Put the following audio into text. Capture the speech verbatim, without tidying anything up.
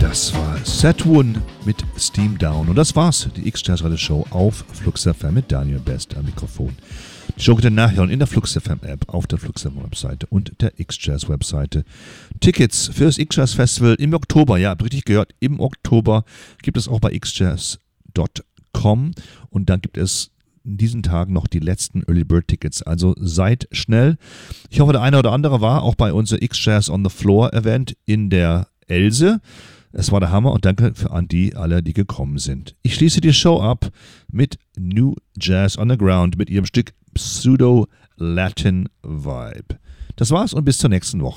Das war Saturn mit Steam Down. Und das war's, die X-Jazz Radio Show auf Flux F M mit Daniel Best am Mikrofon. Die Show könnt ihr nachhören in der Flux F M App, auf der Flux F M Webseite und der X-Jazz Webseite. Tickets für das X-Jazz Festival im Oktober, ja, habt ihr richtig gehört, im Oktober gibt es auch bei x jazz Punkt com und dann gibt es in diesen Tagen noch die letzten Early Bird Tickets, also seid schnell. Ich hoffe, der eine oder andere war auch bei unserem X-Jazz on the Floor Event in der Else. Es war der Hammer und danke für an die alle, die gekommen sind. Ich schließe die Show ab mit New Jazz on the Ground mit ihrem Stück Pseudo Latin Vibe. Das war's und bis zur nächsten Woche.